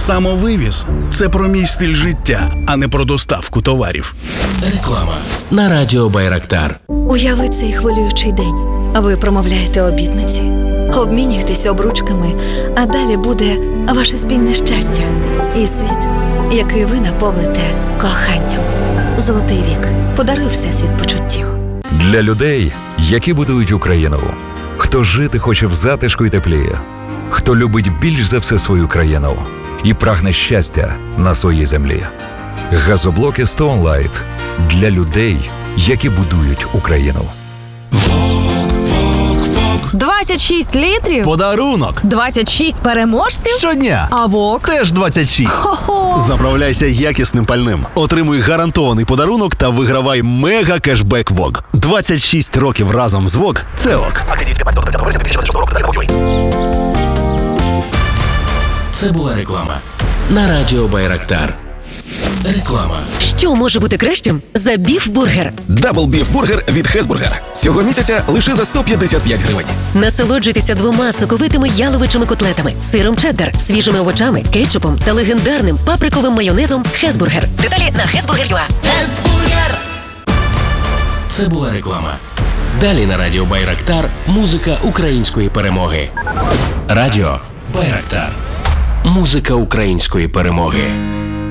Самовивіз – це про мій стиль життя, а не про доставку товарів. Реклама на радіо Байрактар. Уяви цей хвилюючий день. А ви промовляєте обітниці, обмінюєтесь обручками, а далі буде ваше спільне щастя і світ, який ви наповните коханням. Золотий вік. Подаруй всесвіт почуттів. Для людей, які будують Україну. Хто жити хоче в затишку й теплі. Хто любить більш за все свою країну і прагне щастя на своїй землі. Газоблоки Stone Light для людей, які будують Україну. 26 літрів? Подарунок! 26 переможців? Щодня! А ВОК? Теж 26. Хо-хо! Заправляйся якісним пальним. Отримуй гарантований подарунок та вигравай мега-кешбек ВОК. 26 років разом з ВОК – це ок. Це була реклама на радіо Байрактар. Реклама. Що може бути кращим за біф-бургер? Дабл-біф-бургер від Хезбургер. Цього місяця лише за 155 гривень. Насолоджуйтеся двома соковитими яловичими котлетами, сиром чеддер, свіжими овочами, кетчупом та легендарним паприковим майонезом Хезбургер. Деталі на Хезбургер.ua. Хезбургер! Це була реклама. Далі на радіо Байрактар музика української перемоги. Радіо Байрактар. Музика української перемоги.